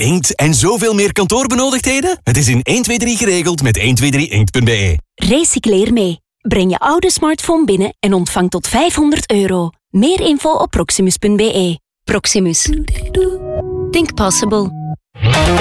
Inkt en zoveel meer kantoorbenodigdheden? Het is in 123 geregeld met 123inkt.be. Recycleer mee. Breng je oude smartphone binnen en ontvang tot €500. Meer info op proximus.be. Proximus. Think possible.